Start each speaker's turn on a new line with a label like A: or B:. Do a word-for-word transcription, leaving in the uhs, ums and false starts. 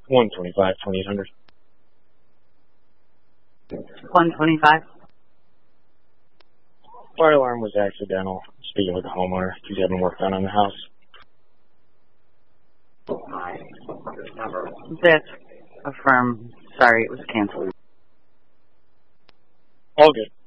A: one twenty-five, twenty-eight hundred.
B: one twenty-five.
A: Fire alarm was accidental. Speaking with the homeowner, he's having work done on the house.
B: That's affirm. Sorry, it was canceled.
A: All good.